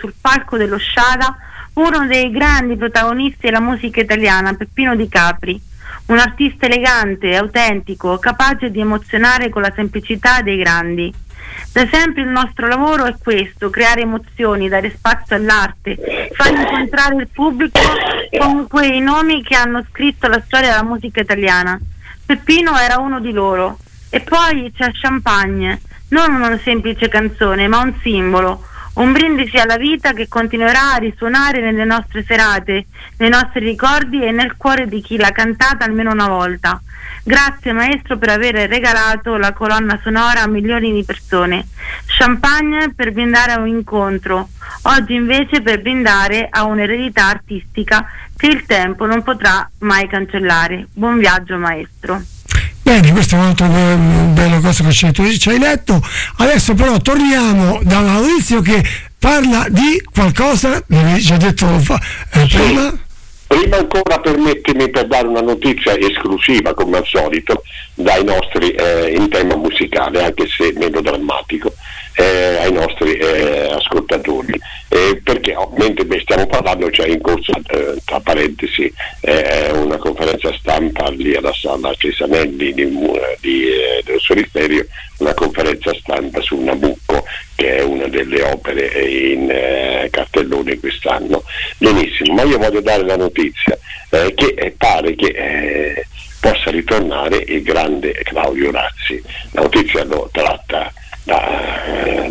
sul palco dello Sciara uno dei grandi protagonisti della musica italiana, Peppino Di Capri, un artista elegante, autentico, capace di emozionare con la semplicità dei grandi. Da sempre il nostro lavoro è questo: creare emozioni, dare spazio all'arte, far incontrare il pubblico con quei nomi che hanno scritto la storia della musica italiana. Peppino era uno di loro. E poi c'è Champagne, non una semplice canzone, ma un simbolo, un brindisi alla vita che continuerà a risuonare nelle nostre serate, nei nostri ricordi e nel cuore di chi l'ha cantata almeno una volta. Grazie maestro per aver regalato la colonna sonora a milioni di persone. Champagne per brindare a un incontro, oggi invece per brindare a un'eredità artistica che il tempo non potrà mai cancellare. Buon viaggio maestro. Bene, questo è un altro bello cosa che ci hai letto. Adesso però torniamo da Maurizio che parla di qualcosa, l'avevi già detto prima. Prima ancora permettimi per dare una notizia esclusiva, come al solito, dai nostri in tema musicale, anche se meno drammatico, ai nostri ascoltatori, perché mentre stiamo parlando c'è in corso, tra parentesi, una conferenza stampa lì alla sala Cesanelli del Solisterio, una conferenza stampa su Nabucco, che è una delle opere in cartellone quest'anno. Benissimo, ma io voglio dare la notizia che pare che possa ritornare il grande Claudio Razzi. La notizia lo tratta da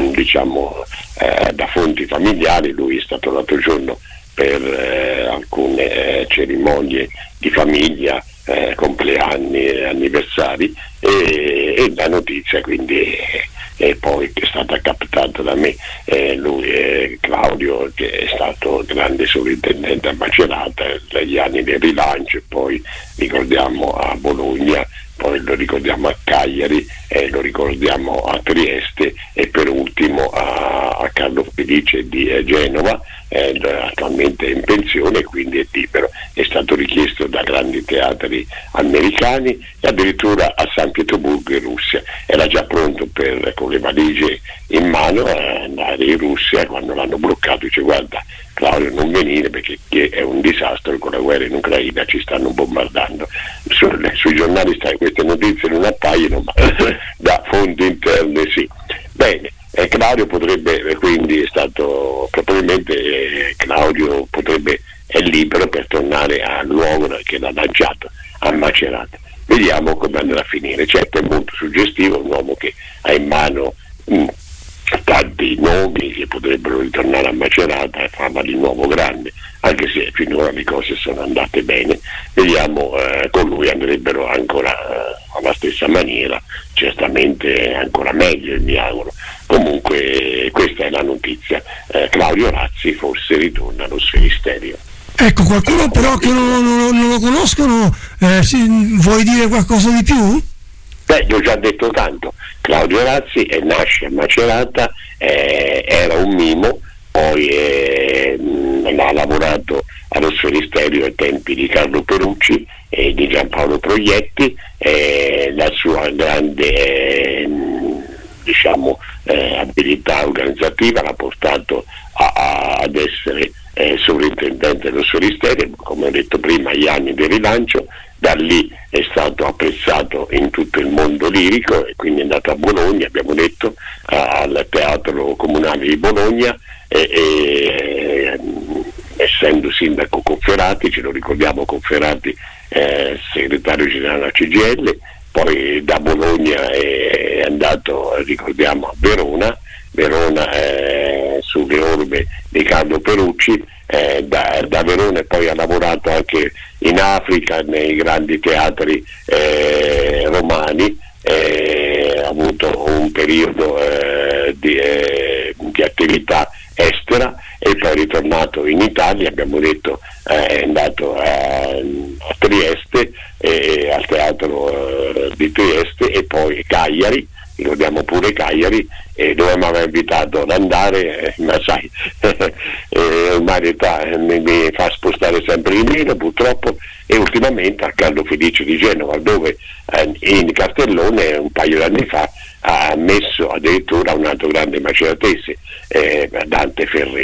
fonti familiari. Lui è stato l'altro giorno per alcune cerimonie di famiglia, compleanni, anniversari, e la notizia quindi è poi è stata captata da me. Lui è Claudio, che è stato grande sovrintendente a Macerata negli anni del rilancio, e poi ricordiamo a Bologna, poi lo ricordiamo a Cagliari, lo ricordiamo a Trieste, e per ultimo a Carlo Felice di Genova, attualmente è in pensione, quindi è libero. È stato richiesto da grandi teatri americani e addirittura a San Pietroburgo in Russia. Era già pronto con le valigie in mano andare in Russia. Quando l'hanno bloccato dice: guarda Claudio, non venire perché è un disastro, con la guerra in Ucraina ci stanno bombardando. Sui giornali queste notizie non appaiono, ma da fonti interne sì. Bene, Claudio potrebbe, quindi è stato probabilmente Claudio è libero per tornare al luogo che l'ha lanciato, a Macerata. Vediamo come andrà a finire. Certo, è molto suggestivo, un uomo che ha in mano tanti nomi che potrebbero ritornare a Macerata e farla di nuovo grande, anche se finora le cose sono andate bene. Vediamo, con lui andrebbero ancora alla stessa maniera, certamente ancora meglio, mi auguro. Comunque questa è la notizia. Claudio Razzi forse ritorna allo Sferisterio. Ecco, qualcuno però che non lo conoscono, vuoi dire qualcosa di più? Beh, io ho già detto tanto. Claudio Razzi nasce a Macerata, era un mimo, poi ha lavorato allo Sferisterio ai tempi di Carlo Perucci e di Giampaolo Proietti. La sua grande abilità organizzativa l'ha portato ad essere sovrintendente dello Sferisterio, come ho detto prima, agli anni del rilancio. Da lì è stato apprezzato in tutto il mondo lirico, e quindi è andato a Bologna, abbiamo detto, al Teatro Comunale di Bologna, essendo sindaco Cofferati, ce lo ricordiamo, Cofferati segretario generale della CGIL. Poi da Bologna è andato, ricordiamo, a Verona sulle orme di Carlo Perucci. Da Verona poi ha lavorato anche in Africa, nei grandi teatri romani, ha avuto un periodo di attività estera, e poi è ritornato in Italia. Abbiamo detto è andato a Trieste, al teatro di Trieste, e poi Cagliari, ricordiamo pure Cagliari, dove mi aveva invitato ad andare, ma sai, ormai l'età mi fa spostare sempre di meno, purtroppo. E ultimamente a Carlo Felice di Genova, dove in cartellone un paio di anni fa ha messo addirittura un altro grande maceratese, Dante Ferré.